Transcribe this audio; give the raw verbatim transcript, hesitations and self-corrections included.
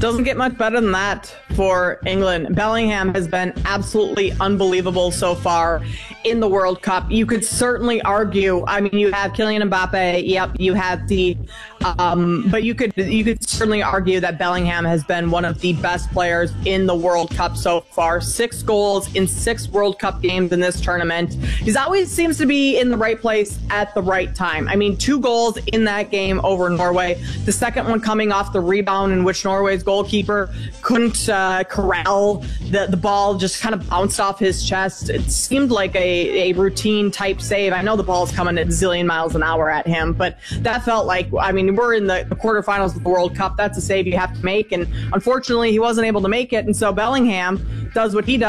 Doesn't get much better than that for England. Bellingham has been absolutely unbelievable so far in the World Cup. You could certainly argue, I mean, you have Kylian Mbappe, yep, you have the, um, but you could you could certainly argue that Bellingham has been one of the best players in the World Cup so far. Six goals in six World Cup games in this tournament. He always seems to be in the right place at the right time. I mean, two goals in that game over Norway. The second one coming off the rebound in which Norway's goalkeeper couldn't uh, corral the, the ball, just kind of bounced off his chest. It seemed like a, a routine type save. I know the ball's coming at a zillion miles an hour at him, but that felt like, I mean, we're in the, the quarterfinals of the World Cup. That's a save you have to make. And unfortunately, he wasn't able to make it. And so Bellingham does what he does.